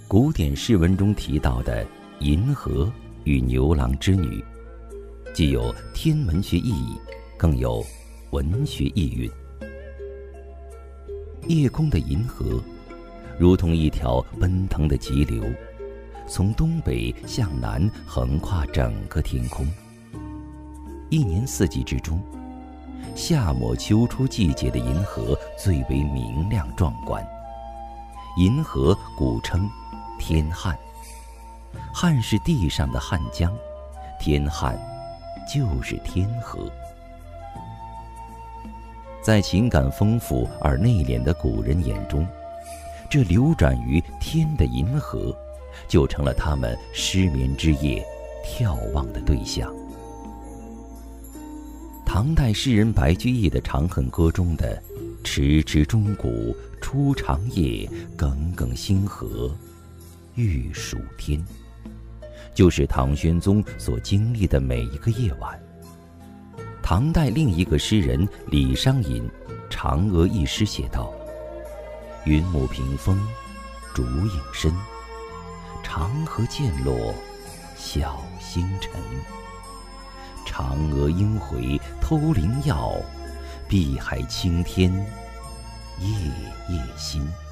古典诗文中提到的银河与牛郎织女，既有天文学意义，更有文学意蕴。夜空的银河如同一条奔腾的急流，从东北向南横跨整个天空。一年四季之中，夏末秋初季节的银河最为明亮壮观。银河古称天汉，汉是地上的汉江，天汉就是天河。在情感丰富而内敛的古人眼中，这流转于天的银河就成了他们失眠之夜眺望的对象。唐代诗人白居易的《长恨歌》中的迟迟钟鼓初长夜，耿耿星河欲曙天，就是唐玄宗所经历的每一个夜晚。唐代另一个诗人李商隐《嫦娥》一诗写道：云母屏风烛影深，长河渐落晓星沉。嫦娥应回偷灵药，碧海青天夜夜心。